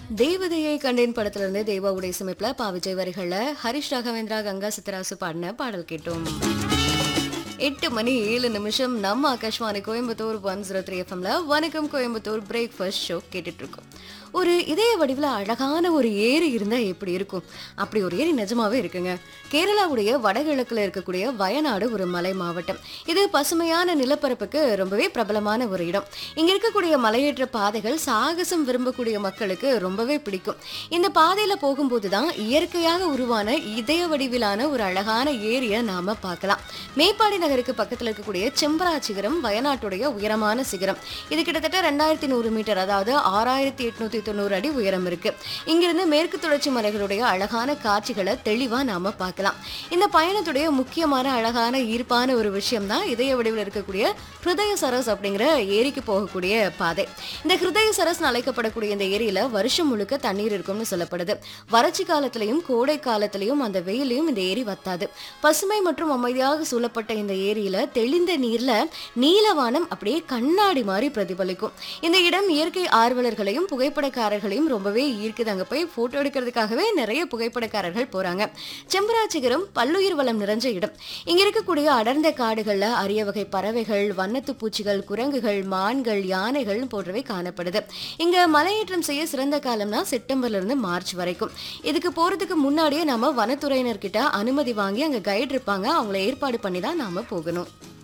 தேவதையை கண்டேன் படத்துல இருந்து தேவாவுடைய சமைப்புல விஜய் வரிகள்ல ஹரிஷ் ராகவேந்திரா கங்கா சித்தராசு பாடின பாடல் கேட்டோம். 8:07 நம்ம ஆகாஷ்வாணி கோயம்புத்தூர் 103 எஃப்எம்ல வணக்கம் கோயம்புத்தூர் பிரேக்ஃபாஸ்ட் ஷோ கேட்டுட்டு இருக்கோம். ஒரு இதய வடிவில் அழகான ஒரு ஏரி இருந்தா எப்படி இருக்கும்? அப்படி ஒரு ஏரி நிஜமாவே இருக்குங்க. கேரளாவுடைய வடகிழக்குல இருக்கக்கூடிய வயநாடு ஒரு மலை மாவட்டம். இது பசுமையான நிலப்பரப்புக்கு ரொம்பவே பிரபலமான ஒரு இடம். இங்க இருக்கக்கூடிய மலையேற்ற பாதைகள் சாகசம் விரும்பக்கூடிய மக்களுக்கு ரொம்பவே பிடிக்கும். இந்த பாதையில போகும்போதுதான் இயற்கையாக உருவான இதய வடிவிலான ஒரு அழகான ஏரியை நாம பார்க்கலாம். மேப்பாடி நகருக்கு பக்கத்துல இருக்கக்கூடிய செம்பரா சிகரம் வயநாட்டுடைய உயரமான சிகரம். இது கிட்டத்தட்ட 2100 மீட்டர், அதாவது 6890 அடி உயரம் இருக்கு. இங்கிருந்து மேற்கு தொடர்ச்சி மலைகளுடைய அழகான காட்சிகளை தெளிவா நாம பார்க்கலாம். இந்த பயணத்துடைய முக்கியமான அழகான ஈர்ப்பான ஒரு விஷயம் தான் இதய வடிவில் இருக்கக்கூடிய ஹிருதய சரஸ் அப்படிங்கிற ஏரிக்கு போகக்கூடிய பாதை. இந்த ஹிருதய சரஸ் அழைக்கப்படக்கூடிய இந்த ஏரியில வருஷம் முழுக்க தண்ணீர் இருக்கும்னு சொல்லப்படுது. வறட்சி காலத்திலையும் கோடை காலத்திலையும் அந்த வெயிலையும் இந்த ஏரி வத்தாது. பசுமை மற்றும் அமைதியாக சூழப்பட்ட இந்த ஏரியில தெளிந்த நீர்ல நீலவானம் அப்படியே கண்ணாடி மாதிரி பிரதிபலிக்கும். இந்த இடம் இயற்கை ஆர்வலர்களையும் புகைப்படக்காரர்களையும் ரொம்பவே ஈர்க்குது. அங்க போய் போட்டோ எடுக்கிறதுக்காகவே நிறைய புகைப்படக்காரர்கள் போறாங்க. செம்பரா சிகரம் பல்லுயிர் வளம் நிறைஞ்ச இடம். இங்க இருக்கக்கூடிய அடர்ந்த காடுகள்ல அரிய வகை பறவைகள், வண்ணத்து பூச்சிகள், குரங்குகள், மான்கள், யானைகள் போன்றவை காணப்படுது. இங்க மலையேற்றம் செய்ய சிறந்த காலம்னா செப்டம்பர்ல இருந்து மார்ச் வரைக்கும். இதுக்கு போறதுக்கு முன்னாடியே நாம வனத்துறையினர்கிட்ட அனுமதி வாங்கி அங்க கைடு இருப்பாங்க, அவங்கள ஏற்பாடு பண்ணி தான் நாம போகணும்.